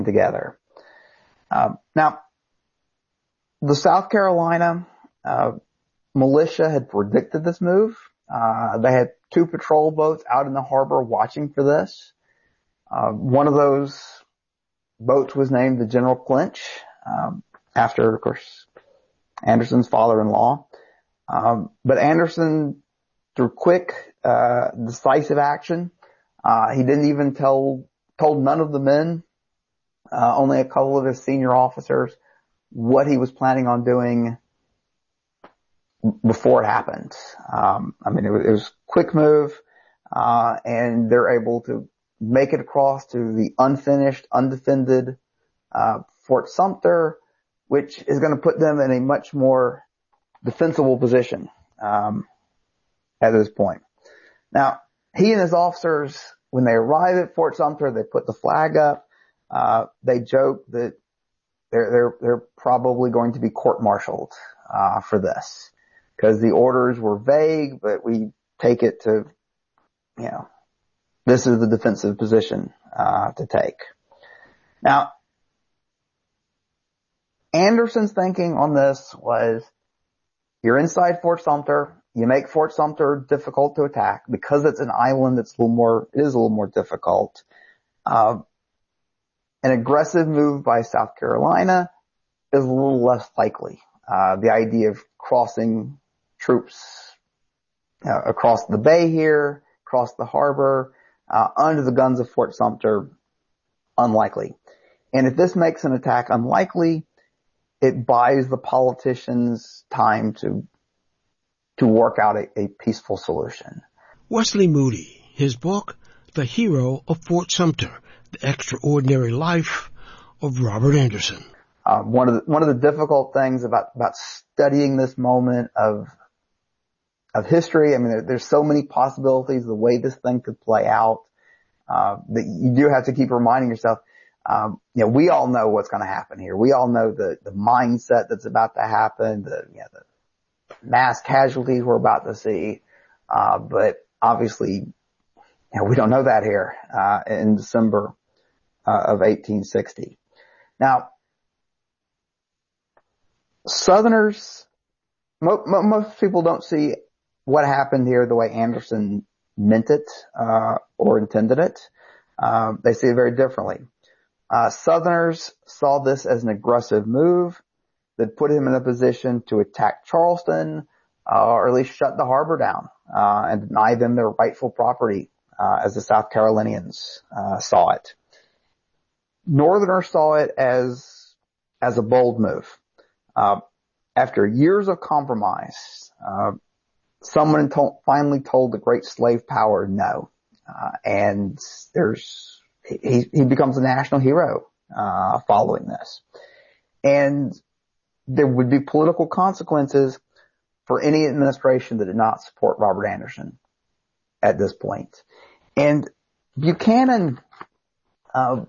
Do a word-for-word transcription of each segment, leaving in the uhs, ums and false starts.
together. Uh, now, the South Carolina uh, militia had predicted this move. Uh, they had two patrol boats out in the harbor watching for this. Uh, one of those boats was named the General Clinch, um, after, of course, Anderson's father-in-law. Um, but Anderson, through quick, uh, decisive action, uh, he didn't even tell, told none of the men, uh, only a couple of his senior officers, what he was planning on doing before it happened. Um, I mean, it was, it was a quick move, uh, and they're able to make it across to the unfinished, undefended, uh, Fort Sumter, which is going to put them in a much more defensible position, um, at this point. Now, he and his officers, when they arrive at Fort Sumter, they put the flag up. Uh, they joke that they're, they're, they're probably going to be court-martialed, uh, for this. Because the orders were vague, but we take it to, you know, this is the defensive position, uh, to take. Now, Anderson's thinking on this was, you're inside Fort Sumter, you make Fort Sumter difficult to attack because it's an island that's a little more, it is a little more difficult. Uh, an aggressive move by South Carolina is a little less likely. Uh, the idea of crossing troops uh, across the bay here, across the harbor, uh, under the guns of Fort Sumter, unlikely. And if this makes an attack unlikely, it buys the politicians time to to work out a, a peaceful solution. Wesley Moody, his book, The Hero of Fort Sumter, The Extraordinary Life of Robert Anderson. Uh, one of the, one of the difficult things about, about studying this moment of, of history, I mean, there, there's so many possibilities the way this thing could play out, uh, that you do have to keep reminding yourself, um, you know, we all know what's going to happen here. We all know the, the mindset that's about to happen, the, you know, the mass casualties we're about to see, uh, but obviously, you know, we don't know that here, uh, in December, uh, of eighteen sixty. Now, Southerners, mo- mo- most people don't see what happened here the way Anderson meant it, uh, or intended it. Um, they see it very differently. Uh, Southerners saw this as an aggressive move that put him in a position to attack Charleston, uh, or at least shut the harbor down, uh, and deny them their rightful property, uh, as the South Carolinians, uh, saw it. Northerners saw it as, as a bold move. Uh, after years of compromise, uh, someone to- finally told the great slave power no. Uh, and there's, he, he becomes a national hero, uh, following this. And there would be political consequences for any administration that did not support Robert Anderson at this point. And Buchanan, uh,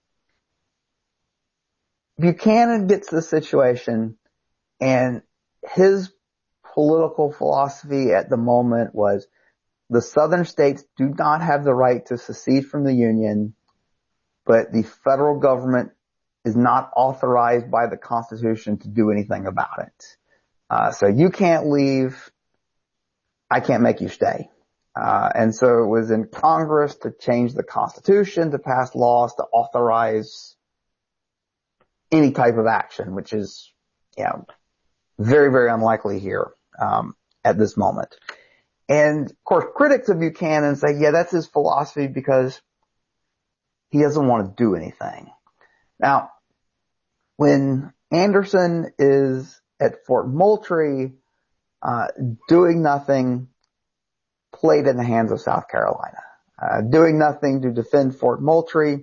Buchanan gets the situation, and his political philosophy at the moment was the southern states do not have the right to secede from the Union, but the federal government is not authorized by the Constitution to do anything about it. Uh, so you can't leave. I can't make you stay. Uh, and so it was in Congress to change the Constitution, to pass laws to authorize any type of action, which is, you know, very, very unlikely here, um, at this moment. And of course, critics of Buchanan say, yeah, that's his philosophy because he doesn't want to do anything. Now, when Anderson is at Fort Moultrie, uh, doing nothing, played in the hands of South Carolina. Uh, doing nothing to defend Fort Moultrie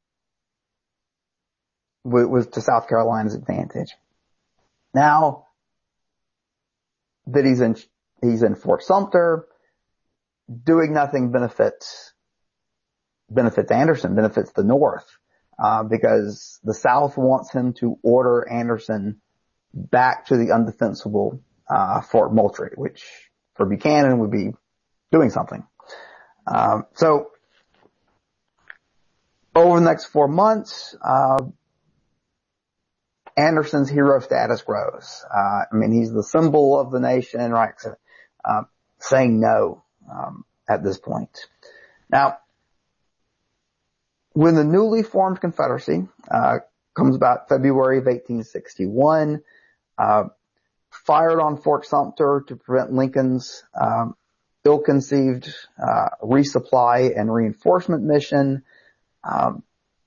w- was to South Carolina's advantage. Now that he's in, he's in Fort Sumter, doing nothing benefits, benefits Anderson, benefits the North, uh, because the South wants him to order Anderson back to the undefensible, uh, Fort Moultrie, which for Buchanan would be doing something. Um, so over the next four months, uh, Anderson's hero status grows. Uh, I mean, he's the symbol of the nation, right? So, uh, saying no, um, at this point. Now, when the newly formed Confederacy, uh, comes about February of eighteen sixty-one, uh, fired on Fort Sumter to prevent Lincoln's, um, ill-conceived, uh, resupply and reinforcement mission. Um,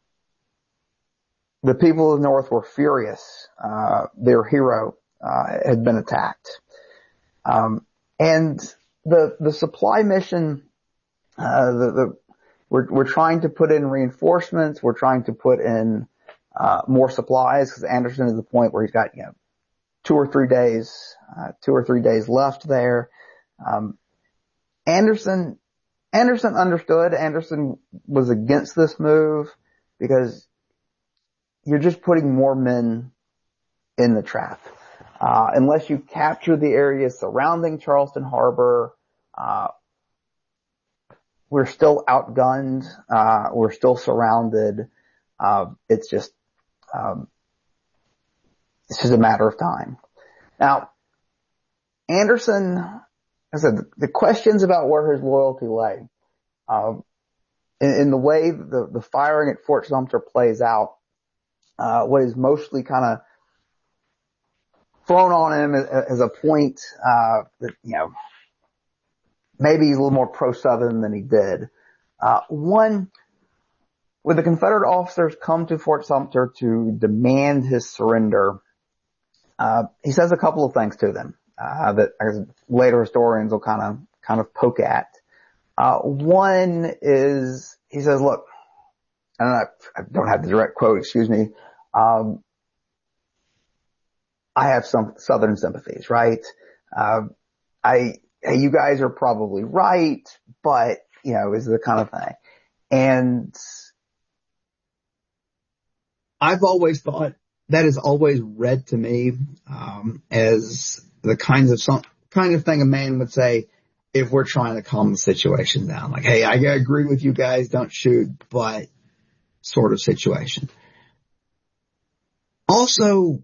The people of the North were furious. Uh, their hero, uh, had been attacked. Um, and the, the supply mission, uh, the, the, we're, we're trying to put in reinforcements. We're trying to put in, uh, more supplies because Anderson is at the point where he's got, you know, two or three days, uh, two or three days left there. Um, Anderson, Anderson understood. Anderson was against this move because you're just putting more men in the trap. Uh, unless you capture the areas surrounding Charleston Harbor, uh, we're still outgunned. Uh, we're still surrounded. Uh, it's just, um, it's just a matter of time. Now, Anderson, as I said, the questions about where his loyalty lay, uh, in, in the way the, the firing at Fort Sumter plays out, Uh, what is mostly kind of thrown on him as, as a point, uh, that, you know, maybe he's a little more pro-Southern than he did. Uh, one, when the Confederate officers come to Fort Sumter to demand his surrender, uh, he says a couple of things to them, uh, that later historians will kind of, kind of poke at. Uh, one is, he says, look, and I, I don't have the direct quote, excuse me. Um, I have some Southern sympathies, right? Uh, I, hey, you guys are probably right, but, you know, is the kind of thing. And I've always thought that is always read to me, um, as the kinds of some kind of thing a man would say if we're trying to calm the situation down. Like, hey, I agree with you guys, don't shoot, but sort of situation. Also,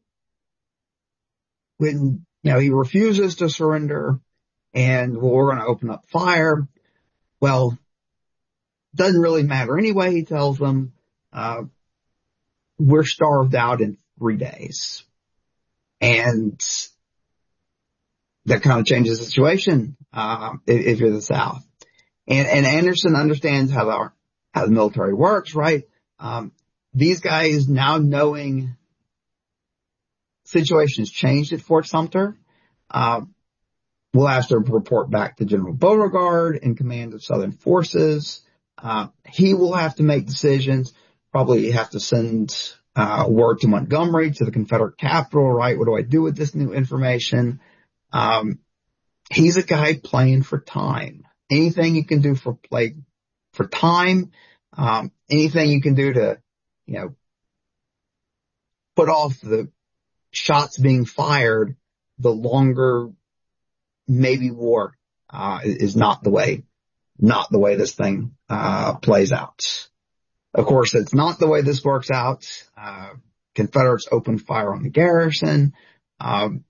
when, you know, he refuses to surrender and, well, we're going to open up fire. Well, doesn't really matter anyway, he tells them, uh, we're starved out in three days. And that kind of changes the situation, uh, if, if you're the South. And, and Anderson understands how the, how the military works, right? Um, these guys now knowing situations changed at Fort Sumter, uh, will have to report back to General Beauregard in command of Southern forces. Uh, he will have to make decisions, probably have to send, uh, word to Montgomery, to the Confederate capital, right? What do I do with this new information? Um, he's a guy playing for time. Anything you can do for play, for time, um, anything you can do to, you know, put off the shots being fired, the longer maybe war, uh, is not the way, not the way this thing, uh, plays out. Of course, it's not the way this works out. Uh, Confederates opened fire on the garrison. Um,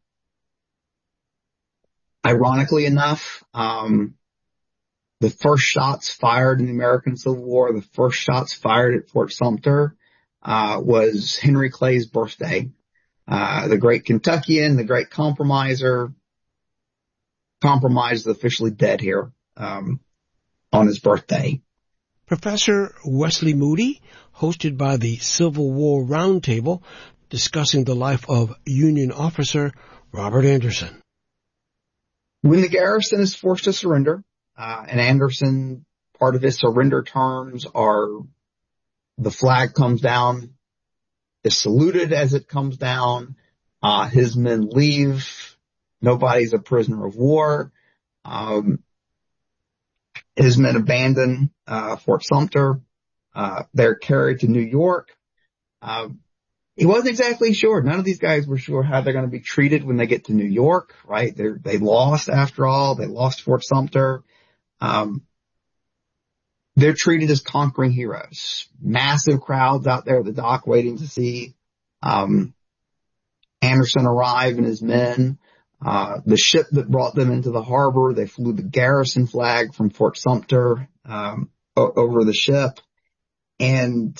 ironically enough, um, the first shots fired in the American Civil War, the first shots fired at Fort Sumter, uh, was Henry Clay's birthday. Uh, the great Kentuckian, the great compromiser, compromised, officially dead here, um, on his birthday. Professor Wesley Moody, hosted by the Civil War Roundtable, discussing the life of Union officer Robert Anderson. When the garrison is forced to surrender, uh, and Anderson, part of his surrender terms are the flag comes down, is saluted as it comes down, uh, his men leave, nobody's a prisoner of war, um, his men abandon, uh, Fort Sumter, uh, they're carried to New York. Um, he wasn't exactly sure. None of these guys were sure how they're going to be treated when they get to New York, right? They they lost after all. They lost Fort Sumter. Um, they're treated as conquering heroes. Massive crowds out there at the dock waiting to see um, Anderson arrive and his men. Uh, the ship that brought them into the harbor, they flew the garrison flag from Fort Sumter um, o- over the ship. And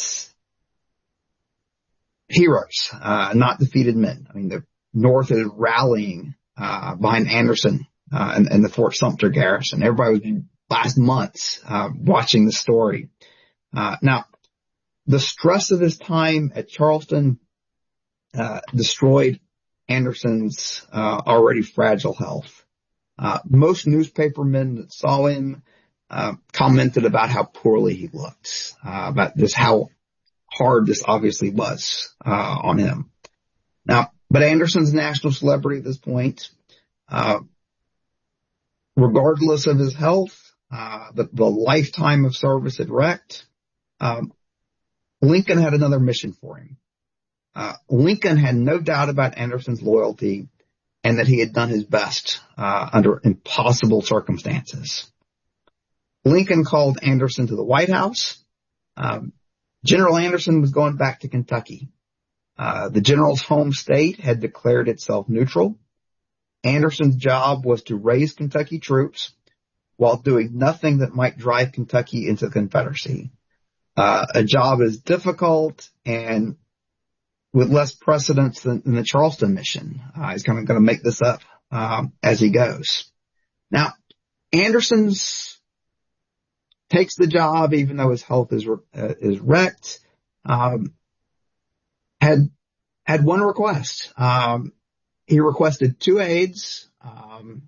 heroes, uh, not defeated men. I mean, the North is rallying uh, behind Anderson uh, and, and the Fort Sumter garrison. Everybody was last months uh, watching the story. Uh, now, the stress of his time at Charleston uh, destroyed Anderson's uh, already fragile health. Uh, most newspapermen that saw him uh, commented about how poorly he looked, uh, about just how hard this obviously was uh, on him. Now, but Anderson's a national celebrity at this point. Uh, regardless of his health, uh, the, the lifetime of service had wrecked. Um, Lincoln had another mission for him. Uh, Lincoln had no doubt about Anderson's loyalty and that he had done his best uh, under impossible circumstances. Lincoln called Anderson to the White House. Um, General Anderson was going back to Kentucky. Uh, the general's home state had declared itself neutral. Anderson's job was to raise Kentucky troops while doing nothing that might drive Kentucky into the Confederacy. Uh, a job as difficult and with less precedence than, than the Charleston mission. Uh, he's kind of going to make this up um, as he goes. Now, Anderson's takes the job even though his health is uh, is wrecked. Um, had had one request. Um, he requested two aides. Um,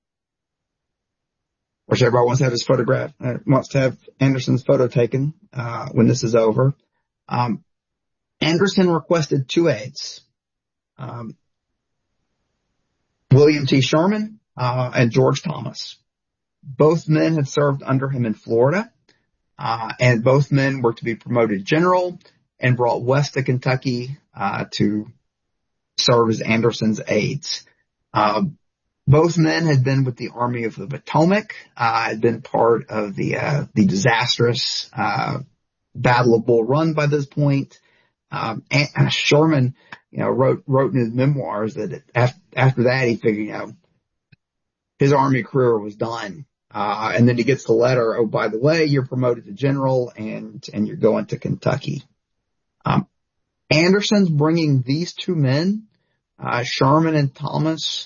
which everybody wants to have his photograph, uh, wants to have Anderson's photo taken uh, when this is over. Um, Anderson requested two aides, um, William T. Sherman uh, and George Thomas. Both men had served under him in Florida, uh, and both men were to be promoted general and brought west to Kentucky uh, to serve as Anderson's aides. Uh, both men had been with the Army of the Potomac, uh, had been part of the uh, the disastrous uh, Battle of Bull Run by this point. Um, and, uh, Sherman, you know, wrote, wrote in his memoirs that it, after, after that he figured, you know, his army career was done. Uh, and then he gets the letter, oh, by the way, you're promoted to general and, and you're going to Kentucky. Um, Anderson's bringing these two men, uh, Sherman and Thomas,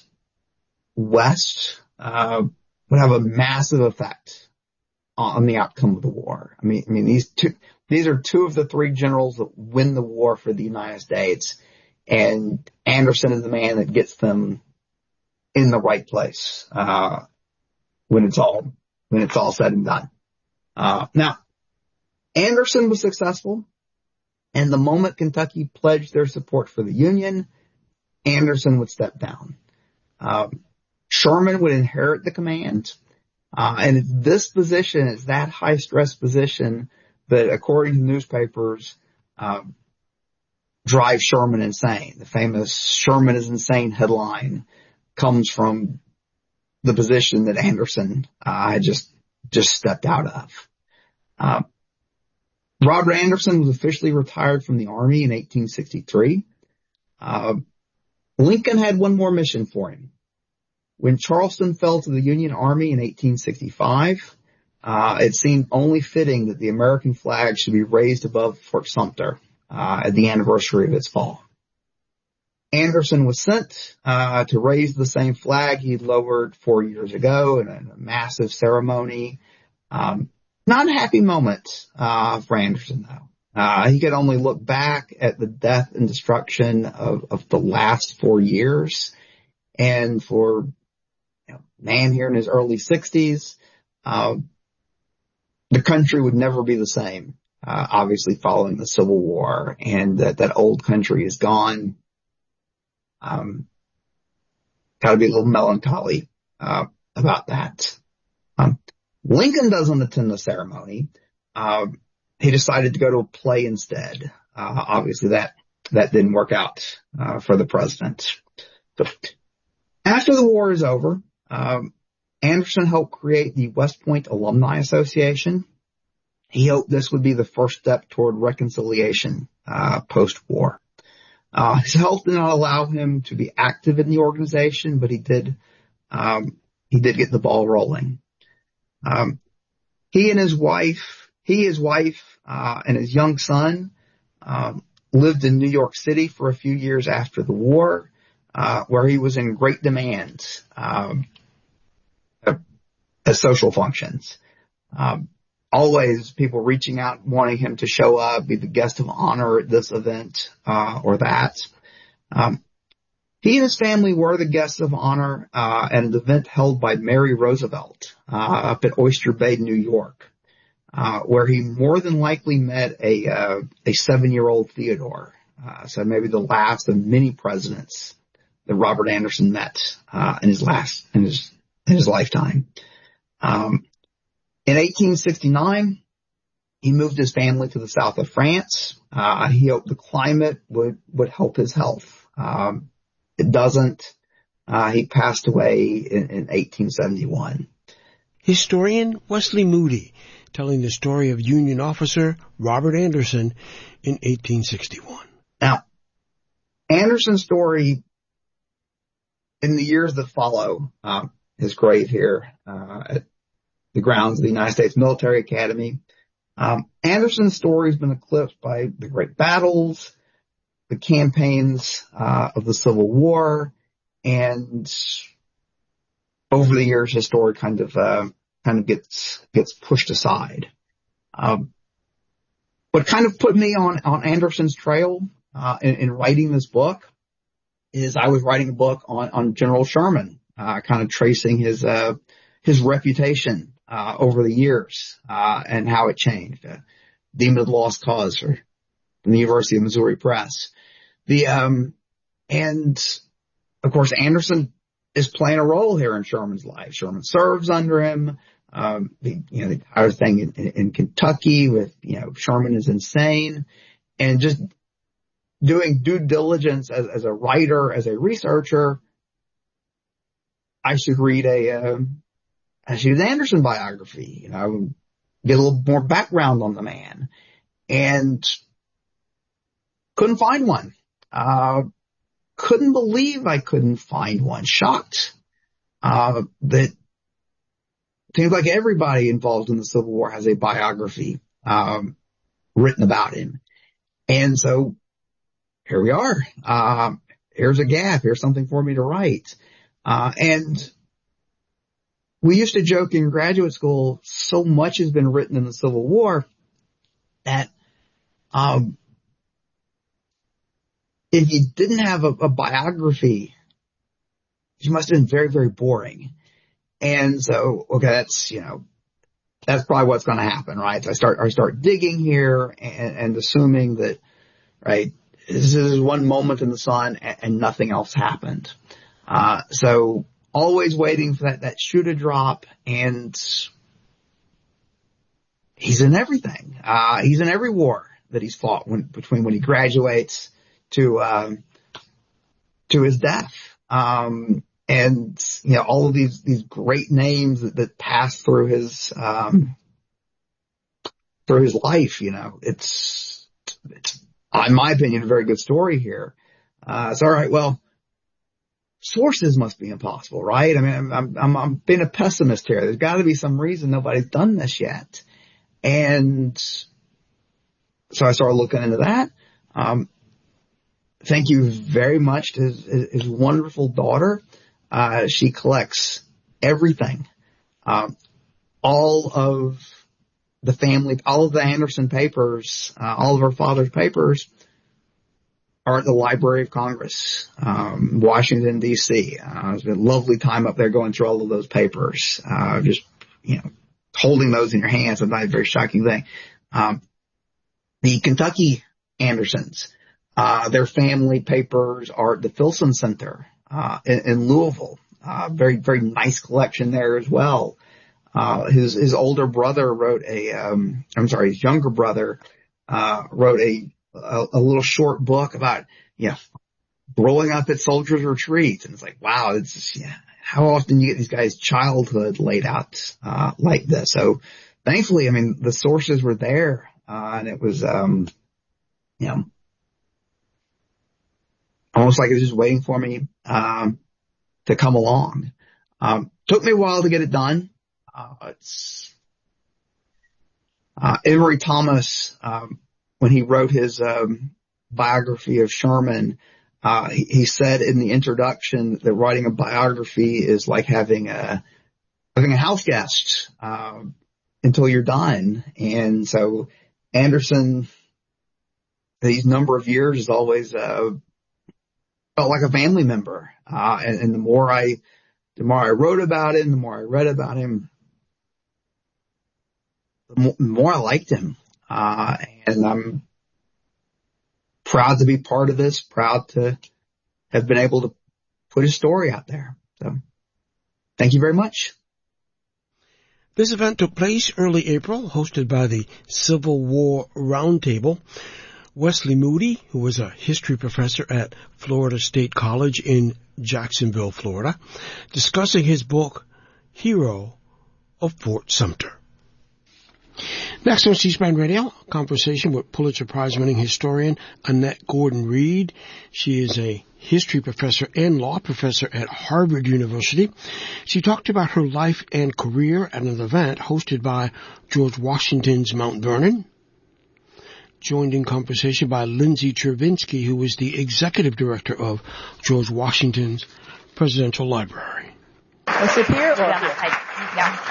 west, uh, would have a massive effect on the outcome of the war. I mean, I mean, these two, These are two of the three generals that win the war for the United States, and Anderson is the man that gets them in the right place uh, when it's all when it's all said and done. Uh, now, Anderson was successful, and the moment Kentucky pledged their support for the Union, Anderson would step down. Uh, Sherman would inherit the command, uh, and it's this position, it's that high stress position that, according to newspapers, um, drive Sherman insane. The famous Sherman is insane headline comes from the position that Anderson uh, had just just stepped out of. Uh, Robert Anderson was officially retired from the Army in eighteen sixty-three. Uh, Lincoln had one more mission for him. When Charleston fell to the Union Army in eighteen sixty-five, Uh, it seemed only fitting that the American flag should be raised above Fort Sumter uh, at the anniversary of its fall. Anderson was sent uh, to raise the same flag he'd lowered four years ago in a, in a massive ceremony. Um, not a happy moment uh, for Anderson, though. Uh, he could only look back at the death and destruction of, of the last four years. And for you know, a man here in his early sixties, uh, the country would never be the same, uh, obviously following the Civil War, and that, that old country is gone. Um, gotta be a little melancholy, uh, about that. Um, Lincoln doesn't attend the ceremony. Uh, he decided to go to a play instead. Uh, obviously that, that didn't work out, uh, for the president. So after the war is over, um, Anderson helped create the West Point Alumni Association. He hoped this would be the first step toward reconciliation, uh, post-war. Uh, his health did not allow him to be active in the organization, but he did, um, he did get the ball rolling. Um, he and his wife, he, his wife, uh, and his young son, um, lived in New York City for a few years after the war, uh, where he was in great demand, um, at social functions. Um, always people reaching out, wanting him to show up, be the guest of honor at this event, uh, or that. Um, he and his family were the guests of honor, uh, at an event held by Mary Roosevelt, uh, up at Oyster Bay, New York, uh, where he more than likely met a, uh, a seven-year-old Theodore. Uh, so maybe the last of many presidents that Robert Anderson met, uh, in his last, in his, in his lifetime. Um, in eighteen sixty-nine, he moved his family to the south of France. Uh, he hoped the climate would, would help his health. Um, it doesn't. Uh, he passed away in, in eighteen seventy-one. Historian Wesley Moody telling the story of Union officer Robert Anderson in eighteen sixty-one. Now, Anderson's story in the years that follow, um, his grave here, uh, at the grounds of the United States Military Academy. Um, Anderson's story has been eclipsed by the great battles, the campaigns, uh, of the Civil War, and over the years, his story kind of, uh, kind of gets, gets pushed aside. Um, what kind of put me on, on Anderson's trail, uh, in, in writing this book is I was writing a book on, on General Sherman, uh, kind of tracing his, uh, his reputation, uh, over the years, uh, and how it changed. Uh, Demon of the Lost Cause from the University of Missouri Press. The, um, and of course, Anderson is playing a role here in Sherman's life. Sherman serves under him. Um, the, you know, the entire thing in, in, in Kentucky with, you know, Sherman is insane, and just doing due diligence as, as a writer, as a researcher, I should read a, uh, I should read an Anderson biography, you know, get a little more background on the man, and couldn't find one. Uh, couldn't believe I couldn't find one. Shocked, uh, that seems like everybody involved in the Civil War has a biography, um, written about him. And so here we are. Uh, here's a gap. Here's something for me to write. Uh, and we used to joke in graduate school, so much has been written in the Civil War that, um, if you didn't have a, a biography, you must have been very, very boring. And so, okay, that's, you know, that's probably what's going to happen, right? So I start, I start digging here and, and assuming that, right, this is one moment in the sun and, and nothing else happened. Uh, so always waiting for that, that shoe to drop, and he's in everything. Uh, he's in every war that he's fought when, between when he graduates to, um, to his death. Um, and, you know, all of these, these great names that, that pass through his, um, through his life, you know, it's, it's, in my opinion, a very good story here. Uh, it's all right. Well, sources must be impossible, right? I mean, I'm, I'm, I'm being a pessimist here. There's got to be some reason nobody's done this yet. And so I started looking into that. Um, thank you very much to his, his wonderful daughter. Uh, she collects everything. Um, all of the family, all of the Anderson papers, uh, all of her father's papers are at the Library of Congress, um, Washington, D C. Uh, it's been a lovely time up there going through all of those papers. Uh, just, you know, holding those in your hands is not a very shocking thing. Um, the Kentucky Andersons, uh, their family papers are at the Filson Center, uh, in, in Louisville. Uh, very, very nice collection there as well. Uh, his, his older brother wrote a, um, I'm sorry, his younger brother, uh, wrote a, a, a little short book about, you know, growing up at soldiers' retreats. And it's like, wow, it's, yeah, how often you get these guys' childhood laid out, uh, like this. So thankfully, I mean, the sources were there, uh, and it was, um, you know, almost like it was just waiting for me, um, to come along. Um, took me a while to get it done. Uh, it's, uh, Emory Thomas, um, when he wrote his, um, biography of Sherman, uh, he, he said in the introduction that writing a biography is like having a, having a house guest, um, until you're done. And so Anderson, these number of years has always, uh, felt like a family member. Uh, and, and the more I, the more I wrote about him, the more I read about him, the more, the more I liked him. Uh, and I'm proud to be part of this, proud to have been able to put his story out there. So thank you very much. This event took place early April, hosted by the Civil War Roundtable. Wesley Moody, who was a history professor at Florida State College in Jacksonville, Florida, discussing his book, Hero of Fort Sumter. Next on C-SPAN Radio, a conversation with Pulitzer Prize-winning historian Annette Gordon-Reed. She is a history professor and law professor at Harvard University. She talked about her life and career at an event hosted by George Washington's Mount Vernon. Joined in conversation by Lindsay Chervinsky, who is the executive director of George Washington's Presidential Library. We'll sit here. Or yeah. I, yeah.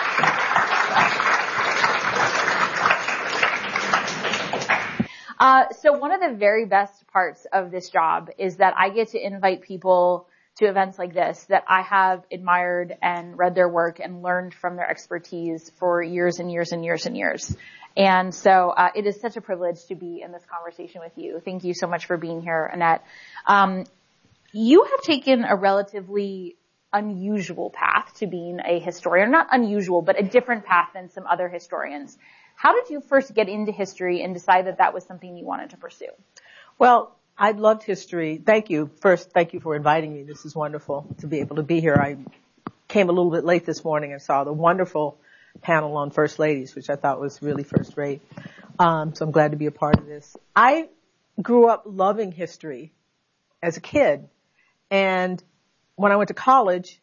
Uh, so one of the very best parts of this job is that I get to invite people to events like this that I have admired and read their work and learned from their expertise for years and years and years and years. And so uh, it is such a privilege to be in this conversation with you. Thank you so much for being here, Annette. Um, you have taken a relatively unusual path to being a historian. Not unusual, but a different path than some other historians. How did you first get into history and decide that that was something you wanted to pursue? Well, I loved history. Thank you. First, thank you for inviting me. This is wonderful to be able to be here. I came a little bit late this morning and saw the wonderful panel on First Ladies, which I thought was really first rate. Um, so I'm glad to be a part of this. I grew up loving history as a kid. And when I went to college,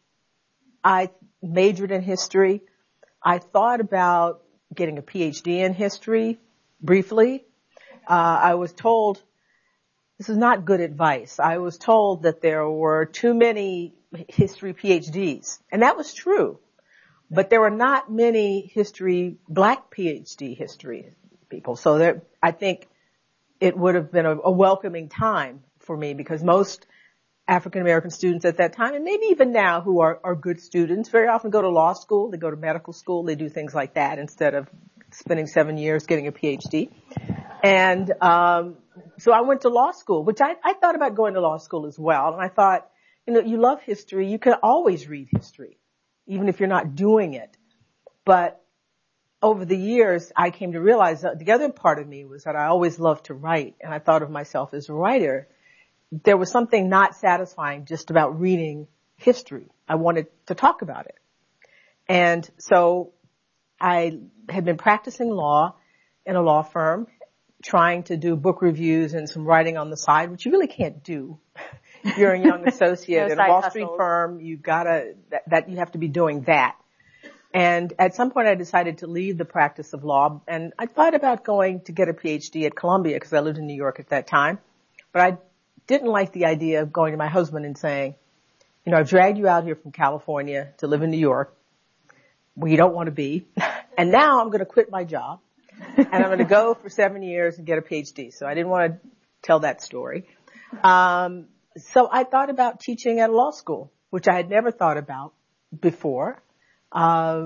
I majored in history. I thought about getting a P H D in history briefly. Uh, I was told, this is not good advice. I was told that there were too many history P H Ds. And that was true. But there were not many history, black P H D history people. So there, I think it would have been a, a welcoming time for me because most African American students at that time, and maybe even now who are, are good students, very often go to law school, they go to medical school, they do things like that instead of spending seven years getting a P H D. And um so I went to law school, which I, I thought about going to law school as well. And I thought, you know, you love history, you can always read history, even if you're not doing it. But over the years, I came to realize that the other part of me was that I always loved to write, and I thought of myself as a writer. There was something not satisfying just about reading history. I wanted to talk about it. And so I had been practicing law in a law firm, trying to do book reviews and some writing on the side, which you really can't do. If you're a young associate no at a Wall Street hustles. firm, you've gotta, that, that you have to be doing that. And at some point I decided to leave the practice of law, and I thought about going to get a P H D at Columbia because I lived in New York at that time. But I didn't like the idea of going to my husband and saying, you know, I've dragged you out here from California to live in New York where you don't want to be. And now I'm going to quit my job and I'm going to go for seven years and get a P H D. So I didn't want to tell that story. Um, so I thought about teaching at a law school, which I had never thought about before. Uh,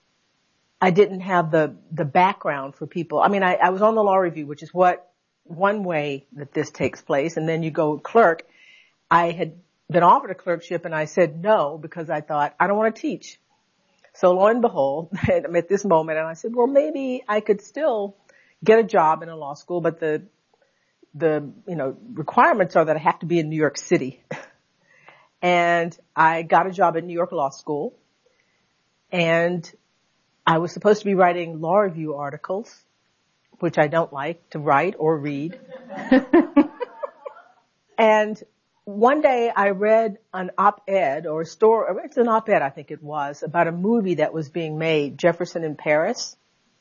I didn't have the, the background for people. I mean, I, I was on the law review, which is what, one way that this takes place, and then you go clerk. I had been offered a clerkship and I said no because I thought, I don't want to teach. So lo and behold, I'm at this moment and I said, well, maybe I could still get a job in a law school, but the, the, you know, requirements are that I have to be in New York City. And I got a job at New York Law School, and I was supposed to be writing law review articles, which I don't like to write or read. And one day I read an op-ed or a story, it's an op-ed I think it was, about a movie that was being made, Jefferson in Paris.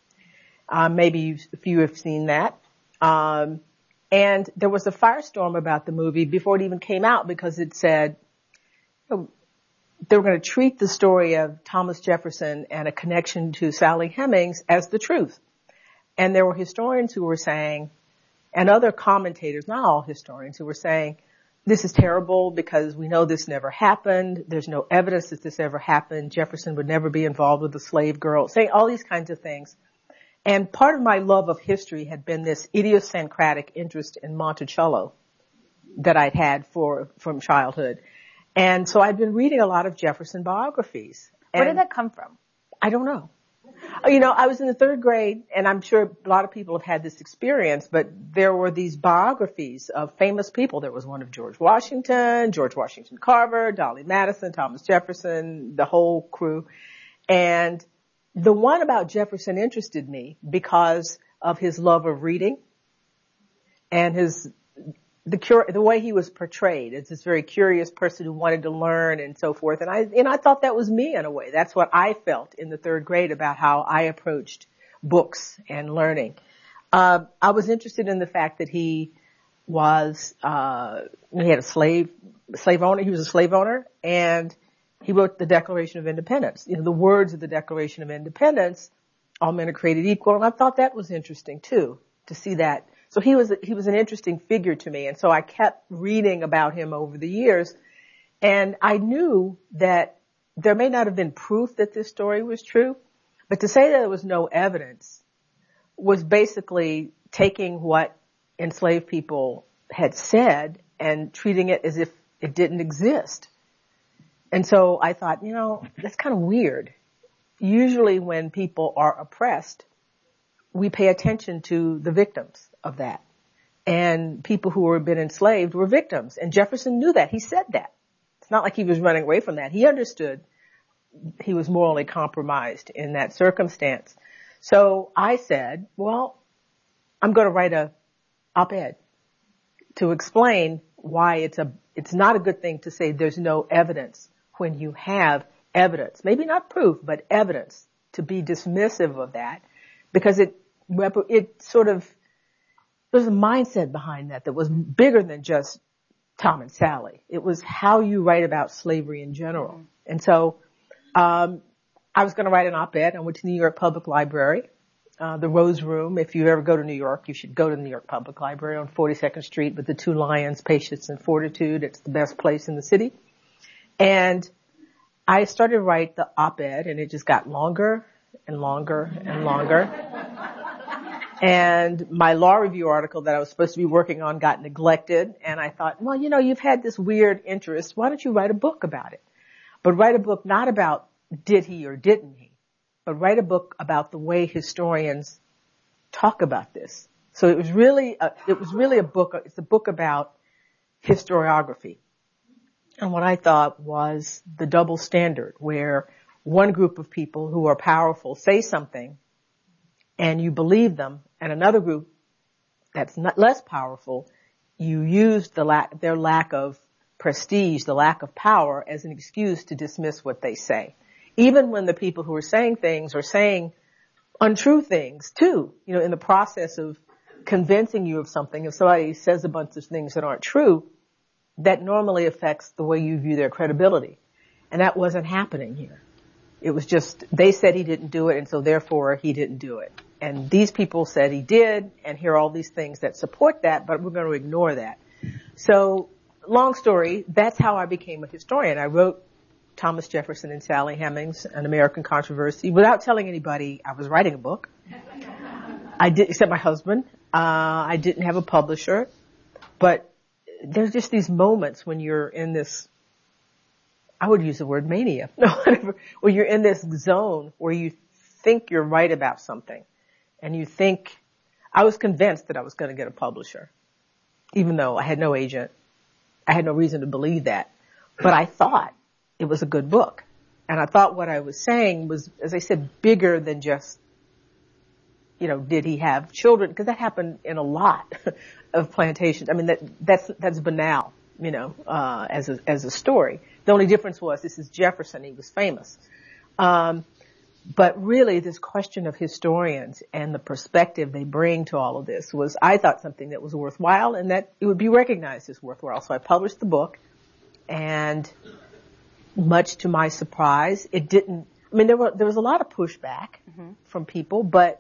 Um, maybe you, a few have seen that. Um, and there was a firestorm about the movie before it even came out because it said you know, they were going to treat the story of Thomas Jefferson and a connection to Sally Hemings as the truth. And there were historians who were saying, and other commentators, not all historians, who were saying, this is terrible because we know this never happened. There's no evidence that this ever happened. Jefferson would never be involved with a slave girl, saying all these kinds of things. And part of my love of history had been this idiosyncratic interest in Monticello that I'd had for, from childhood. And so I'd been reading a lot of Jefferson biographies. Where did that come from? I don't know. You know, I was in the third grade, and I'm sure a lot of people have had this experience, but there were these biographies of famous people. There was one of George Washington, George Washington Carver, Dolly Madison, Thomas Jefferson, the whole crew. And the one about Jefferson interested me because of his love of reading and his the cur- the way he was portrayed as this very curious person who wanted to learn and so forth. And I, and I thought that was me in a way. That's what I felt in the third grade about how I approached books and learning. Uh, I was interested in the fact that he was, uh, he had a slave, slave owner. He was a slave owner, and he wrote the Declaration of Independence. You know, the words of the Declaration of Independence, all men are created equal. And I thought that was interesting too, to see that. So he was, he was an interesting figure to me. And so I kept reading about him over the years. And I knew that there may not have been proof that this story was true, but to say that there was no evidence was basically taking what enslaved people had said and treating it as if it didn't exist. And so I thought, you know, that's kind of weird. Usually when people are oppressed, we pay attention to the victims of that. And people who were been enslaved were victims. And Jefferson knew that. He said that. It's not like he was running away from that. He understood he was morally compromised in that circumstance. So I said, well, I'm going to write a op-ed to explain why it's a, it's not a good thing to say there's no evidence when you have evidence. Maybe not proof, but evidence, to be dismissive of that, because it, it sort of, there's a mindset behind that that was bigger than just Tom and Sally. It was how you write about slavery in general. Mm-hmm. And so, um, I was going to write an op-ed. I went to the New York Public Library, uh, the Rose Room. If you ever go to New York, you should go to the New York Public Library on forty-second Street with the two lions, Patience and Fortitude. It's the best place in the city. And I started to write the op-ed, and it just got longer and longer and longer. And my law review article that I was supposed to be working on got neglected. And I thought, well, you know, you've had this weird interest. Why don't you write a book about it? But write a book not about did he or didn't he, but write a book about the way historians talk about this. So it was really, a, it was really a book. It's a book about historiography. And what I thought was the double standard, where one group of people who are powerful say something and you believe them, and another group that's not less powerful, you use the lack, their lack of prestige, the lack of power, as an excuse to dismiss what they say. Even when the people who are saying things are saying untrue things too, you know, in the process of convincing you of something, if somebody says a bunch of things that aren't true, that normally affects the way you view their credibility. And that wasn't happening here. It was just, they said he didn't do it, and so therefore he didn't do it. And these people said he did, and here are all these things that support that, but we're going to ignore that. So, long story, that's how I became a historian. I wrote Thomas Jefferson and Sally Hemings, An American Controversy, without telling anybody I was writing a book. I did, except my husband. Uh, I didn't have a publisher. But there's just these moments when you're in this, I would use the word mania, no, whatever, where you're in this zone where you think you're right about something. And you think, I was convinced that I was going to get a publisher, even though I had no agent. I had no reason to believe that. But I thought it was a good book. and I thought what I was saying was, as I said, bigger than just, you know, did he have children? Because that happened in a lot of plantations. I mean, that, that's, that's banal, you know, uh, as a, as a story. The only difference was this is Jefferson. He was famous. Um, but really this question of historians and the perspective they bring to all of this was, I thought, something that was worthwhile and that it would be recognized as worthwhile. So I published the book, and much to my surprise, it didn't, I mean, there were, there was a lot of pushback mm-hmm. from people, but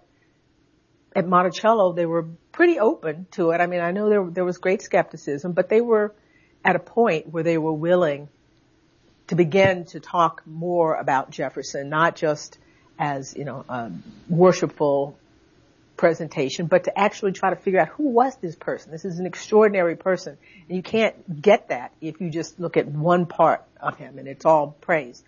at Monticello, they were pretty open to it. I mean, I know there, there was great skepticism, but they were at a point where they were willing to begin to talk more about Jefferson, not just as, you know, a worshipful presentation, but to actually try to figure out who was this person. This is an extraordinary person. And you can't get that if you just look at one part of him and it's all praised.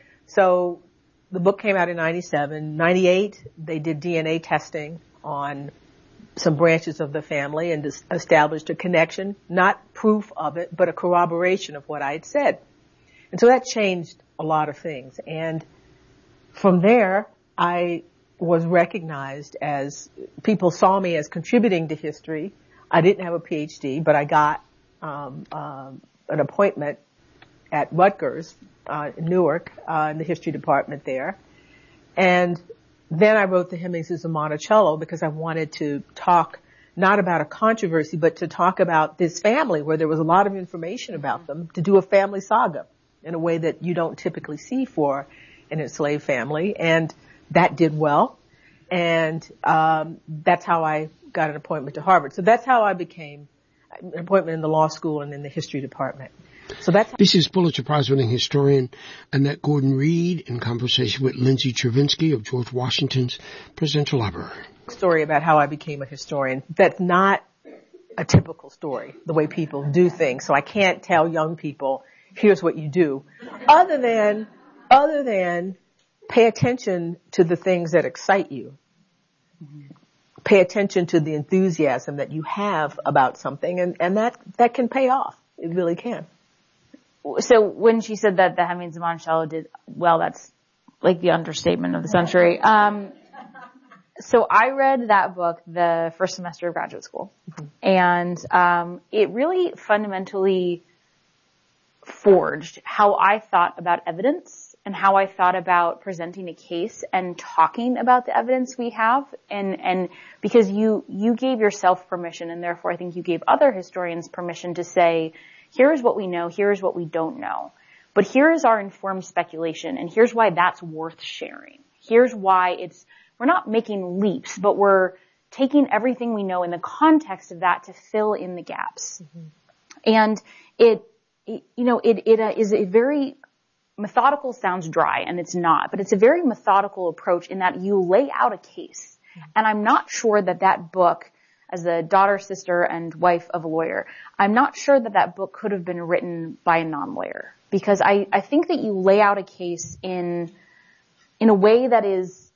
So the book came out in ninety-seven. ninety-eight, they did D N A testing on some branches of the family and established a connection, not proof of it, but a corroboration of what I had said. And so that changed a lot of things. And from there, I was recognized as, people saw me as contributing to history. I didn't have a P H D, but I got um, um, an appointment at Rutgers, uh, in Newark, uh, in the history department there. And then I wrote the Hemingses of Monticello because I wanted to talk not about a controversy, but to talk about this family where there was a lot of information about them, to do a family saga in a way that you don't typically see for an enslaved family. And that did well. And um, that's how I got an appointment to Harvard. So that's how I became an appointment in the law school and in the history department. So that's this is Pulitzer Prize-winning historian Annette Gordon-Reed in conversation with Lindsay Chervinsky of George Washington's Presidential Library. Story about how I became a historian. That's not a typical story, the way people do things. So I can't tell young people, here's what you do, other than, other than pay attention to the things that excite you. Mm-hmm. Pay attention to the enthusiasm that you have about something, and, and that, that can pay off. It really can. So when she said that the Hemings of Monticello did well, that's like the understatement of the century. Um, so I read that book the first semester of graduate school, mm-hmm. and um, it really fundamentally forged how I thought about evidence and how I thought about presenting a case and talking about the evidence we have. And, and because you, you gave yourself permission, and therefore I think you gave other historians permission to say, here's what we know, here's what we don't know. But here's our informed speculation, and here's why that's worth sharing. Here's why it's, we're not making leaps, but we're taking everything we know in the context of that to fill in the gaps. Mm-hmm. And it, it, you know, it, it uh, is a very, methodical sounds dry, and it's not, but it's a very methodical approach in that you lay out a case. Mm-hmm. And I'm not sure that that book, as a daughter, sister, and wife of a lawyer, I'm not sure that that book could have been written by a non-lawyer, because I, I think that you lay out a case in, in a way that is,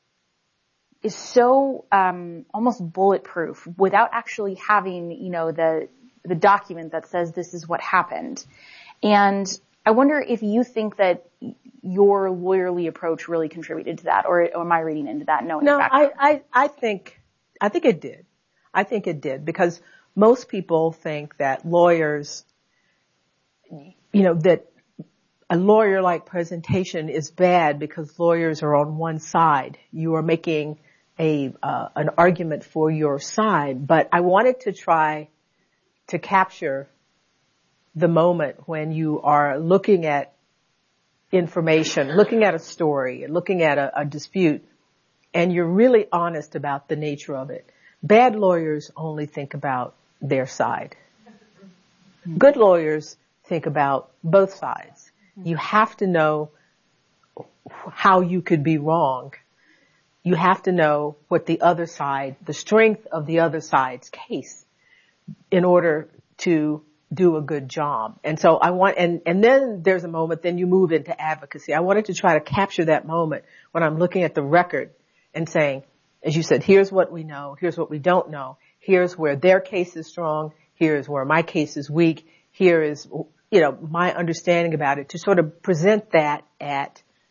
is so, um, almost bulletproof without actually having, you know, the, the document that says this is what happened. And I wonder if you think that your lawyerly approach really contributed to that, or, or am I reading into that? Knowing no, I, I, I think, I think it did. I think it did, because most people think that lawyers, you know, that a lawyer-like presentation is bad because lawyers are on one side. You are making a, uh, an argument for your side. But I wanted to try to capture the moment when you are looking at information, looking at a story, looking at a, a dispute, and you're really honest about the nature of it. Bad lawyers only think about their side. Good lawyers think about both sides. You have to know how you could be wrong. You have to know what the other side, the strength of the other side's case, in order to do a good job. And so I want, and, and then there's a moment, then you move into advocacy. I wanted to try to capture that moment when I'm looking at the record and saying, as you said, here's what we know, here's what we don't know, here's where their case is strong, here's where my case is weak, here is, you know, my understanding about it, to sort of present that at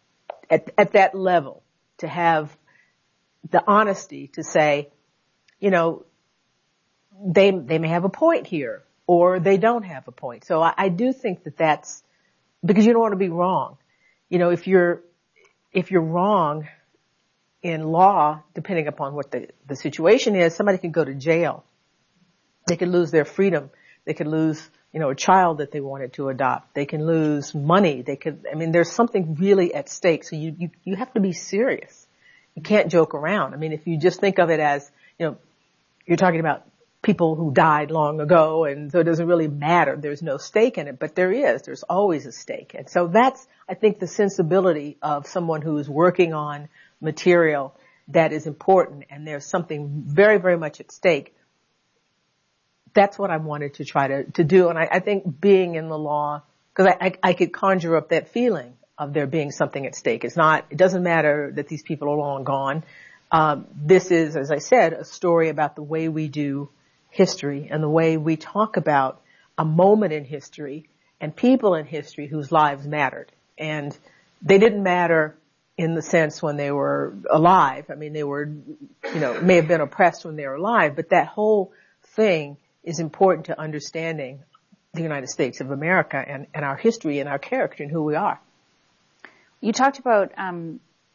at, at that level, to have the honesty to say, you know, they, they may have a point here, or they don't have a point. So I, I do think that that's, because you don't want to be wrong. You know, if you're, if you're wrong in law, depending upon what the, the situation is, somebody can go to jail. They could lose their freedom. They could lose, you know, a child that they wanted to adopt. They can lose money. They could, I mean, there's something really at stake. So you, you, you have to be serious. You can't joke around. I mean, if you just think of it as, you know, you're talking about people who died long ago, and so it doesn't really matter. There's no stake in it, but there is. There's always a stake. And so that's, I think, the sensibility of someone who is working on material that is important, and there's something very, very much at stake. That's what I wanted to try to, to do. And I, I think being in the law, because I, I, I could conjure up that feeling of there being something at stake. It's not, it doesn't matter that these people are long gone. Um, this is, as I said, a story about the way we do history and the way we talk about a moment in history and people in history whose lives mattered. And they didn't matter in the sense when they were alive. I mean, they were, you know, may have been oppressed when they were alive, but that whole thing is important to understanding the United States of America and, and our history and our character and who we are. You talked about, um,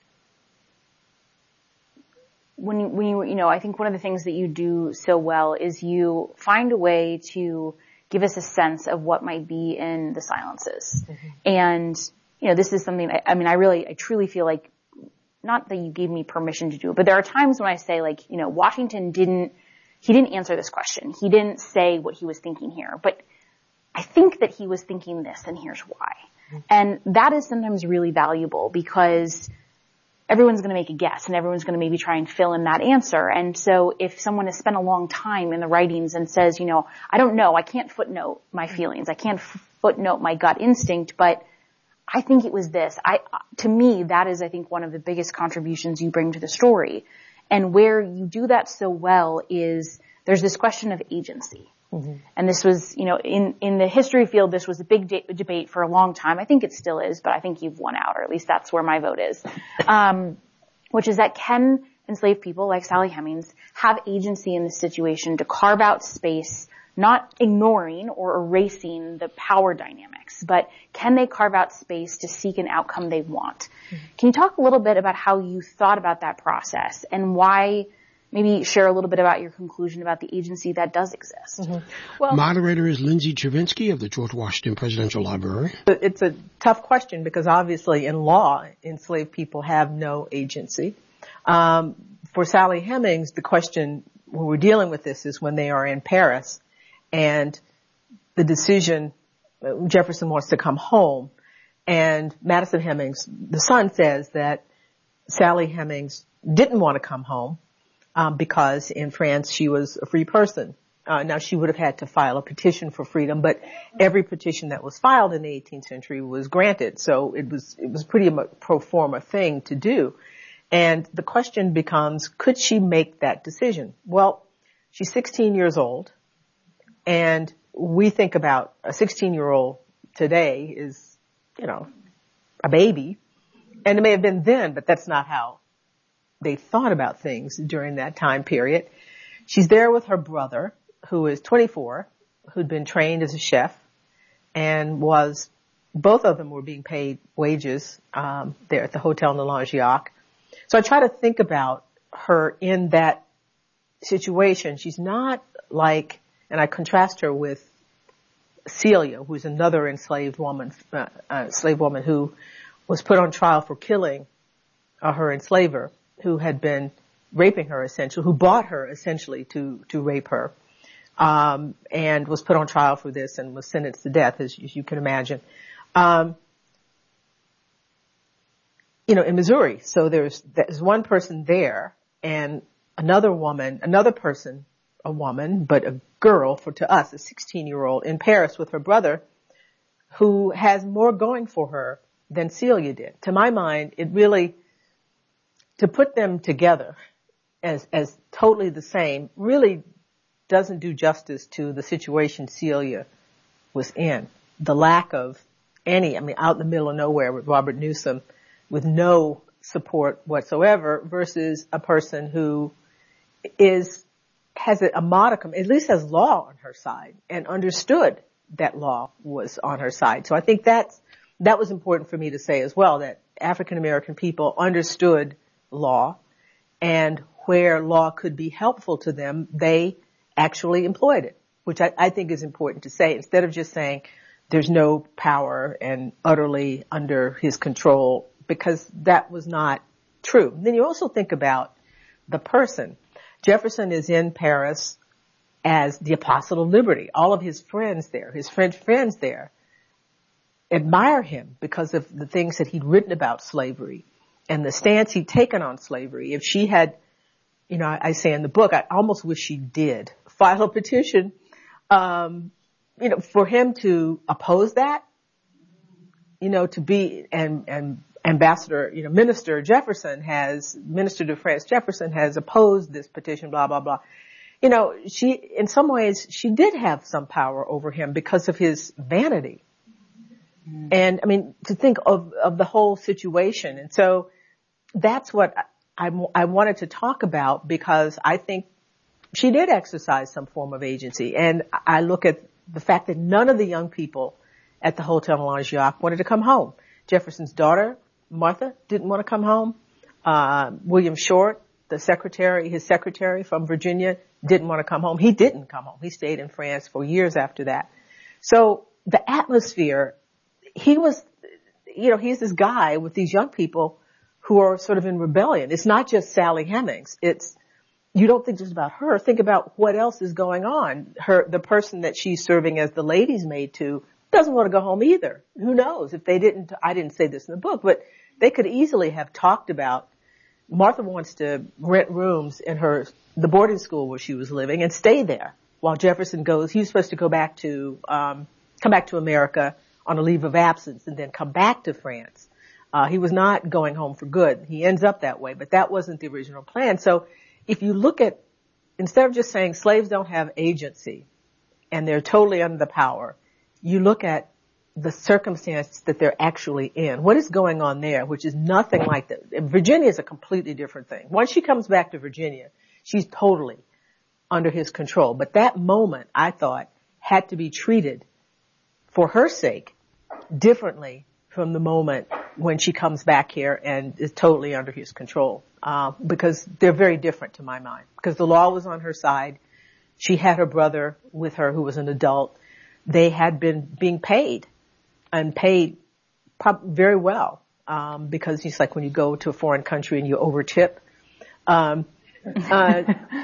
when you, when you, you know, I think one of the things that you do so well is you find a way to give us a sense of what might be in the silences. Mm-hmm. And, you know, this is something, I, I mean, I really, I truly feel like, not that you gave me permission to do it, but there are times when I say, like, you know, Washington didn't, he didn't answer this question. He didn't say what he was thinking here, but I think that he was thinking this, and here's why. Mm-hmm. And that is sometimes really valuable because everyone's going to make a guess and everyone's going to maybe try and fill in that answer. And so if someone has spent a long time in the writings and says, you know, I don't know, I can't footnote my feelings, I can't f- footnote my gut instinct, but I think it was this. I, to me, that is, I think, one of the biggest contributions you bring to the story. And where you do that so well is there's this question of agency. Mm-hmm. And this was, you know, in, in the history field, this was a big de- debate for a long time. I think it still is, but I think you've won out, or at least that's where my vote is. Um, which is that can enslaved people like Sally Hemings have agency in this situation to carve out space, not ignoring or erasing the power dynamics, but can they carve out space to seek an outcome they want? Mm-hmm. Can you talk a little bit about how you thought about that process and why, maybe share a little bit about your conclusion about the agency that does exist? Mm-hmm. Well, moderator is Lindsay Chervinsky of the George Washington Presidential Library. It's a tough question because obviously in law, enslaved people have no agency. Um, for Sally Hemings, the question when we're dealing with this is when they are in Paris and the decision, Jefferson wants to come home, and Madison Hemings, the son, says that Sally Hemings didn't want to come home um, because in France she was a free person. Uh, now she would have had to file a petition for freedom, but every petition that was filed in the eighteenth century was granted, so it was it was pretty a pro forma thing to do. And the question becomes, could she make that decision? Well, she's sixteen years old. And we think about a sixteen-year-old today is, you know, a baby. And it may have been then, but that's not how they thought about things during that time period. She's there with her brother, who is twenty-four, who'd been trained as a chef, and was, both of them were being paid wages um, there at the Hotel Nalangiac. So I try to think about her in that situation. She's not like... And I contrast her with Celia, who's another enslaved woman, uh, uh, slave woman who was put on trial for killing uh, her enslaver, who had been raping her essentially, who bought her essentially to, to rape her, um, and was put on trial for this and was sentenced to death, as, as you can imagine. Um, you know, in Missouri. So there's, there's one person there and another woman, another person, a woman, but a girl, for to us, a sixteen-year-old in Paris with her brother, who has more going for her than Celia did. To my mind, it really, to put them together as, as totally the same, really doesn't do justice to the situation Celia was in. The lack of any, I mean, out in the middle of nowhere with Robert Newsom, with no support whatsoever versus a person who is, has a, a modicum, at least has law on her side and understood that law was on her side. So I think that's, that was important for me to say as well, that African American people understood law, and where law could be helpful to them, they actually employed it, which I, I think is important to say, instead of just saying there's no power and utterly under his control, because that was not true. Then you also think about the person. Jefferson is in Paris as the Apostle of Liberty. All of his friends there, his French friends there, admire him because of the things that he'd written about slavery and the stance he'd taken on slavery. If she had, you know, I, I say in the book, I almost wish she did file a petition, um, you know, for him to oppose that, you know, to be, and, and Ambassador, you know, Minister Jefferson has, Minister de France Jefferson has opposed this petition, blah, blah, blah. You know, she, in some ways, she did have some power over him because of his vanity. Mm. And, I mean, to think of, of the whole situation. And so that's what I, I wanted to talk about, because I think she did exercise some form of agency. And I look at the fact that none of the young people at the Hotel Langeac wanted to come home. Jefferson's daughter, Martha, didn't want to come home. Uh, William Short, the secretary, his secretary from Virginia, didn't want to come home. He didn't come home. He stayed in France for years after that. So the atmosphere, he was, you know, he's this guy with these young people who are sort of in rebellion. It's not just Sally Hemings. It's, you don't think just about her. Think about what else is going on. Her, the person that she's serving as the lady's maid to doesn't want to go home either. Who knows? If they didn't, I didn't say this in the book, but they could easily have talked about, Martha wants to rent rooms in her, the boarding school where she was living and stay there while Jefferson goes. He was supposed to go back to, um, come back to America on a leave of absence and then come back to France. Uh, he was not going home for good. He ends up that way, but that wasn't the original plan. So if you look at, instead of just saying slaves don't have agency and they're totally under the power, you look at the circumstance that they're actually in. What is going on there, which is nothing like that. Virginia is a completely different thing. Once she comes back to Virginia, she's totally under his control. But that moment, I thought, had to be treated, for her sake, differently from the moment when she comes back here and is totally under his control. Uh, because they're very different to my mind. Because the law was on her side. She had her brother with her who was an adult. They had been being paid. And paid very well, um, because it's like when you go to a foreign country and you overtip. Um, uh,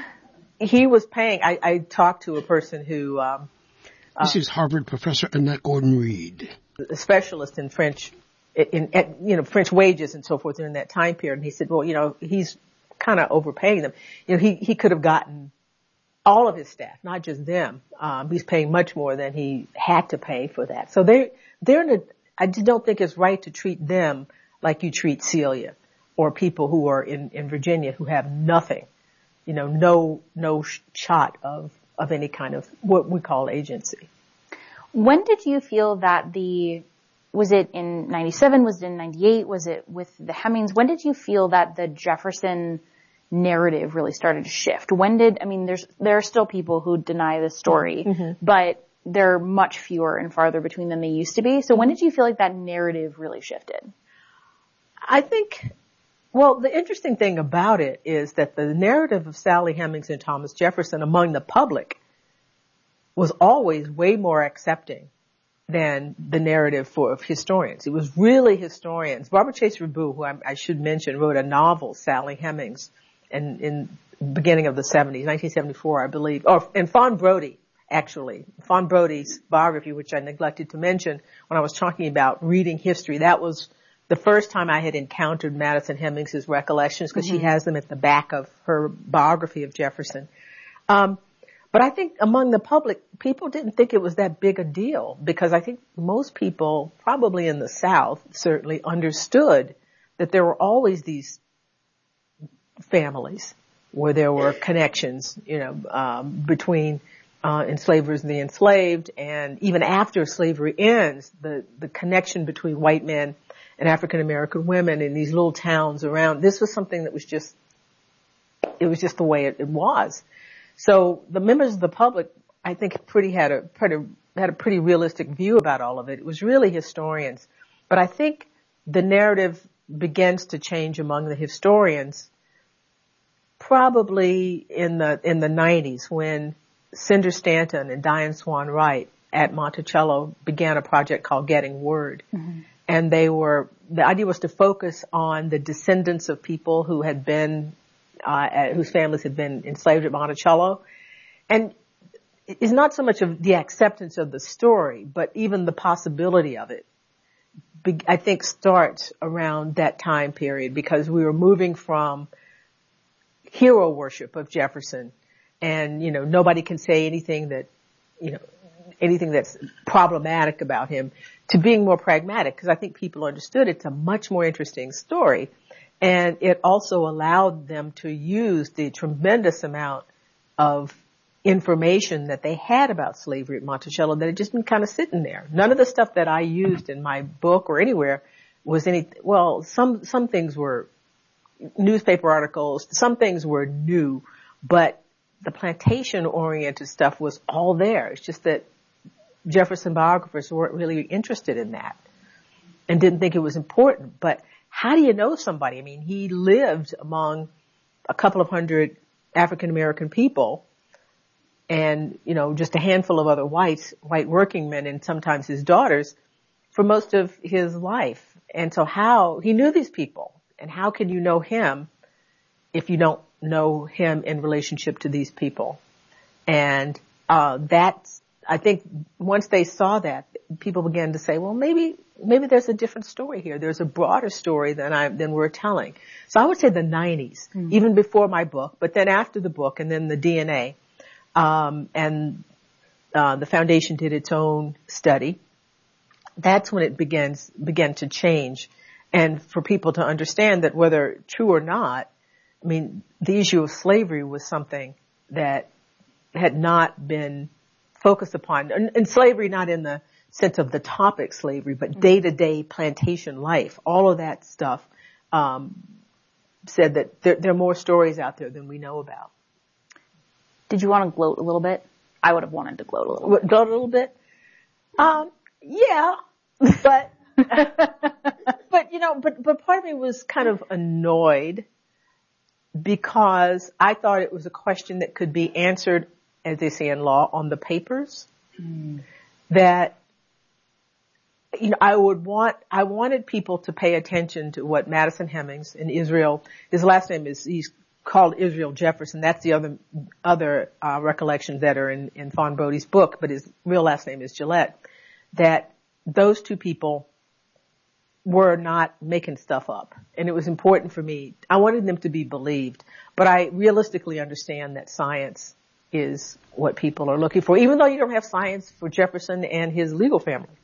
he was paying. I, I talked to a person who. Um, this uh, is Harvard professor Annette Gordon-Reed, a specialist in French, in, in you know French wages and so forth during that time period. And he said, well, you know, he's kind of overpaying them. You know, he he could have gotten all of his staff, not just them. Um, he's paying much more than he had to pay for that. So they. They're in a, I just don't think it's right to treat them like you treat Celia or people who are in, in Virginia who have nothing, you know, no, no shot of, of any kind of what we call agency. When did you feel that the, was it in ninety-seven? Was it in ninety-eight? Was it with the Hemings? When did you feel that the Jefferson narrative really started to shift? When did, I mean, there's, there are still people who deny this story, mm-hmm. but they're much fewer and farther between than they used to be. So when did you feel like that narrative really shifted? I think, well, the interesting thing about it is that the narrative of Sally Hemings and Thomas Jefferson among the public was always way more accepting than the narrative for of historians. It was really historians. Barbara Chase Rabu, who I, I should mention, wrote a novel, Sally Hemings, in, in the beginning of the seventies, nineteen seventy-four, I believe, or, and Fawn Brodie. Actually, Fawn Brodie's biography, which I neglected to mention when I was talking about reading history, that was the first time I had encountered Madison Hemings' recollections, because mm-hmm. she has them at the back of her biography of Jefferson. Um, but I think among the public, people didn't think it was that big a deal, because I think most people, probably in the South, certainly understood that there were always these families where there were connections, you know, um, between Uh, enslavers and the enslaved, and even after slavery ends, the, the connection between white men and African American women in these little towns around. This was something that was just, it was just the way it, it was. So the members of the public, I think, pretty had a pretty had a pretty realistic view about all of it. It was really historians, but I think the narrative begins to change among the historians probably in the in the nineties when Cinder Stanton and Diane Swan Wright at Monticello began a project called Getting Word. Mm-hmm. And they were, the idea was to focus on the descendants of people who had been, uh, at, whose families had been enslaved at Monticello. And it's not so much of the acceptance of the story, but even the possibility of it, be, I think starts around that time period because we were moving from hero worship of Jefferson and, you know, nobody can say anything that, you know, anything that's problematic about him to being more pragmatic because I think people understood it's a much more interesting story. And it also allowed them to use the tremendous amount of information that they had about slavery at Monticello that had just been kind of sitting there. None of the stuff that I used in my book or anywhere was any, well, some, some things were newspaper articles, some things were new, but the plantation-oriented stuff was all there. It's just that Jefferson biographers weren't really interested in that and didn't think it was important. But how do you know somebody? I mean, he lived among a couple of hundred African-American people and, you know, just a handful of other whites, white working men and sometimes his daughters for most of his life. And so how, he knew these people. And how can you know him if you don't know him in relationship to these people? And, uh, that's, I think once they saw that, people began to say, well, maybe, maybe there's a different story here. There's a broader story than I, than we're telling. So I would say the nineties, mm-hmm. even before my book, but then after the book and then the D N A, um, and, uh, the foundation did its own study. That's when it begins, began to change. And for people to understand that whether true or not, I mean, the issue of slavery was something that had not been focused upon. And, and slavery not in the sense of the topic slavery, but day-to-day plantation life. All of that stuff um, said that there, there are more stories out there than we know about. Did you want to gloat a little bit? I would have wanted to gloat a little bit. Gloat a little bit? Um, yeah, but... But, you know, but, but part of me was kind of annoyed because I thought it was a question that could be answered, as they say in law, on the papers. Mm. That, you know, I would want, I wanted people to pay attention to what Madison Hemings in Israel, his last name is, he's called Israel Jefferson. That's the other, other, uh, recollections that are in, in Fawn Brody's book, but his real last name is Gillette. That those two people were not making stuff up. And it was important for me. I wanted them to be believed, but I realistically understand that science is what people are looking for, even though you don't have science for Jefferson and his legal family.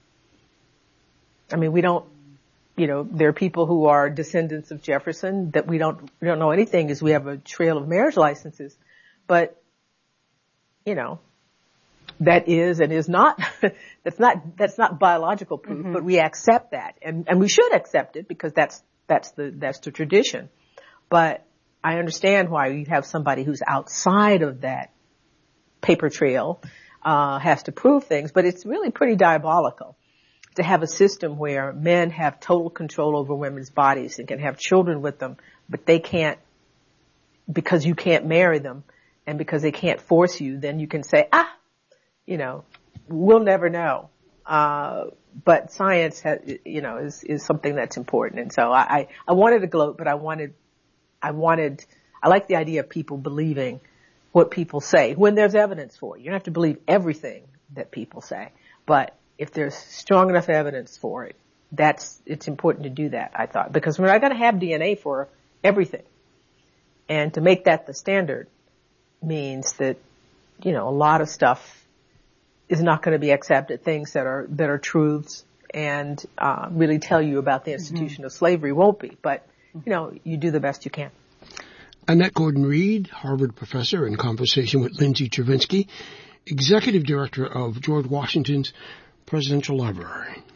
I mean, we don't, you know, there are people who are descendants of Jefferson that we don't, we don't know anything as we have a trail of marriage licenses, but, you know, that is and is not, that's not, that's not biological proof, mm-hmm. but we accept that and, and we should accept it because that's, that's the, that's the tradition. But I understand why you have somebody who's outside of that paper trail, uh, has to prove things, but it's really pretty diabolical to have a system where men have total control over women's bodies and can have children with them, but they can't, because you can't marry them and because they can't force you, then you can say, ah, you know, we'll never know. Uh, but science has, you know, is, is something that's important. And so I, I, I wanted to gloat, but I wanted, I wanted, I like the idea of people believing what people say when there's evidence for it. You don't have to believe everything that people say, but if there's strong enough evidence for it, that's, it's important to do that, I thought, because we're not going to have D N A for everything. And to make that the standard means that, you know, a lot of stuff is not going to be accepted, things that are, that are truths and, uh, really tell you about the institution mm-hmm. of slavery won't be, but, you know, you do the best you can. Annette Gordon-Reed, Harvard professor, in conversation with Lindsay Chervinsky, executive director of George Washington's Presidential Library.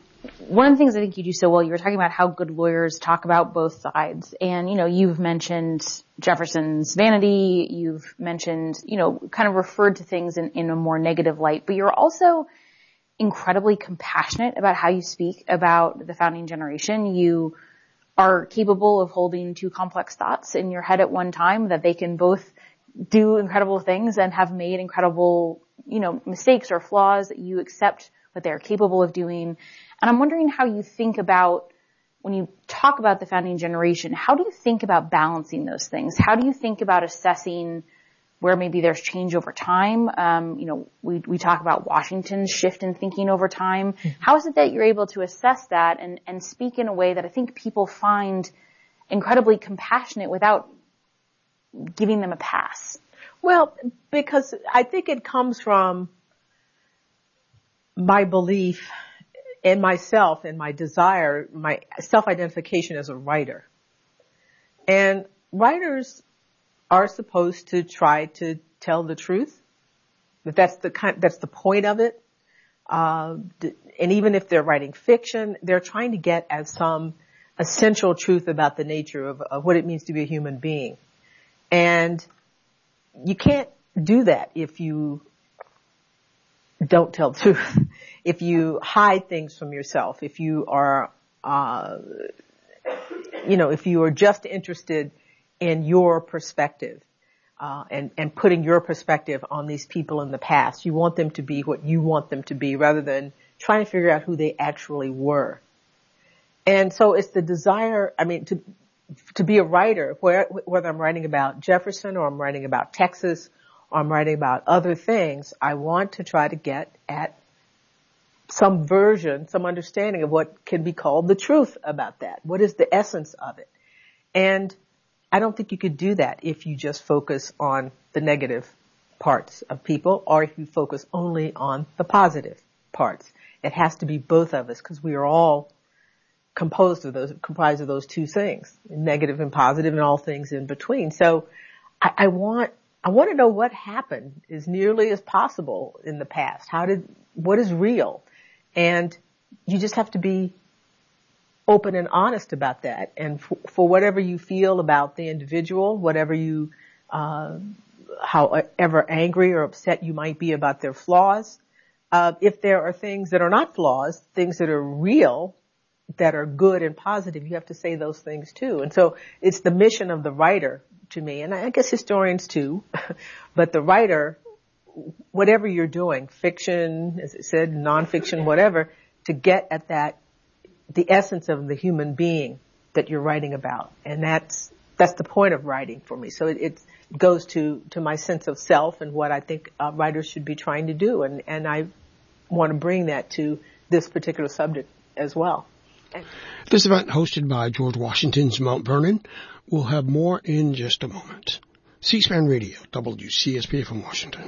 one of the things I think you do so well, you were talking about how good lawyers talk about both sides. And, you know, you've mentioned Jefferson's vanity. You've mentioned, you know, kind of referred to things in, in a more negative light, but you're also incredibly compassionate about how you speak about the founding generation. You are capable of holding two complex thoughts in your head at one time, that they can both do incredible things and have made incredible, you know, mistakes or flaws, that you accept what they're capable of doing. And I'm wondering how you think about, when you talk about the founding generation, how do you think about balancing those things? How do you think about assessing where maybe there's change over time? Um, you know, we, we talk about Washington's shift in thinking over time. Mm-hmm. How is it that you're able to assess that and, and speak in a way that I think people find incredibly compassionate without giving them a pass? Well, because I think it comes from my belief in myself and my desire, my self-identification as a writer. And writers are supposed to try to tell the truth. But that's the kind, that's the point of it. Uh, and even if they're writing fiction, they're trying to get at some essential truth about the nature of, of what it means to be a human being. And you can't do that if you don't tell the truth, if you hide things from yourself, if you are, uh, you know, if you are just interested in your perspective, uh, and, and putting your perspective on these people in the past. You want them to be what you want them to be rather than trying to figure out who they actually were. And so it's the desire, I mean, to, to be a writer, where, whether I'm writing about Jefferson or I'm writing about Texas or I'm writing about other things, I want to try to get at some version, some understanding of what can be called the truth about that. What is the essence of it? And I don't think you could do that if you just focus on the negative parts of people or if you focus only on the positive parts. It has to be both of us because we are all composed of those, comprised of those two things, negative and positive and all things in between. So I, I want, I want to know what happened as nearly as possible in the past. How did, what is real? And you just have to be open and honest about that. And for, for whatever you feel about the individual, whatever you, uh, however angry or upset you might be about their flaws, uh, if there are things that are not flaws, things that are real, that are good and positive, you have to say those things too. And so it's the mission of the writer to me, and I guess historians too, but the writer, whatever you're doing, fiction, as I said, nonfiction, whatever, to get at that, the essence of the human being that you're writing about. And that's, that's the point of writing for me. So it, it goes to, to my sense of self and what I think uh, writers should be trying to do. And, and I want to bring that to this particular subject as well. This event, hosted by George Washington's Mount Vernon, will have more in just a moment. C-SPAN Radio, W C S P from Washington.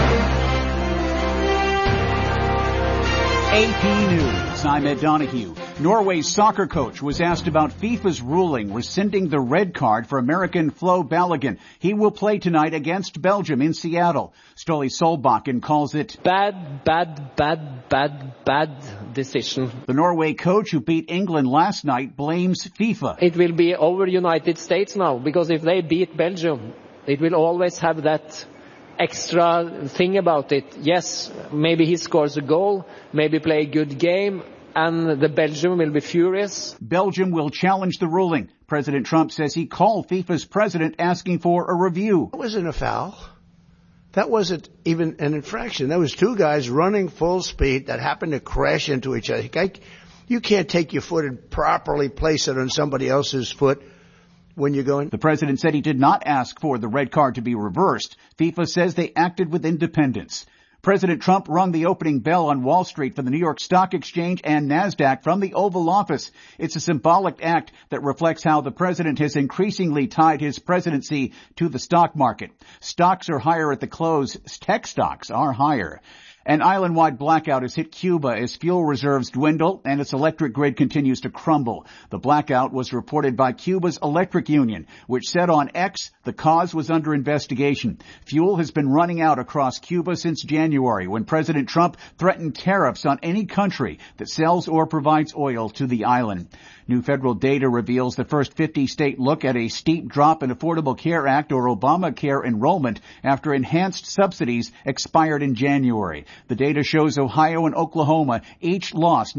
A P News, I'm Ed Donahue. Norway's soccer coach was asked about FIFA's ruling rescinding the red card for American Flo Balogun. He will play tonight against Belgium in Seattle. Ståle Solbakken calls it bad, bad, bad, bad, bad decision. The Norway coach who beat England last night blames FIFA. It will be over United States now, because if they beat Belgium, it will always have that extra thing about it. Yes, maybe he scores a goal, maybe play a good game, and the Belgium will be furious. Belgium will challenge the ruling. President Trump says he called FIFA's president asking for a review. That wasn't a foul. That wasn't even an infraction. That was two guys running full speed that happened to crash into each other. You can't take your foot and properly place it on somebody else's foot when you're going. The president said he did not ask for the red card to be reversed. FIFA says they acted with independence. President Trump rung the opening bell on Wall Street for the New York Stock Exchange and NASDAQ from the Oval Office. It's a symbolic act that reflects how the president has increasingly tied his presidency to the stock market. Stocks are higher at the close. Tech stocks are higher. An island-wide blackout has hit Cuba as fuel reserves dwindle and its electric grid continues to crumble. The blackout was reported by Cuba's electric union, which said on X the cause was under investigation. Fuel has been running out across Cuba since January, when President Trump threatened tariffs on any country that sells or provides oil to the island. New federal data reveals the first fifty-state look at a steep drop in Affordable Care Act or Obamacare enrollment after enhanced subsidies expired in January. The data shows Ohio and Oklahoma each lost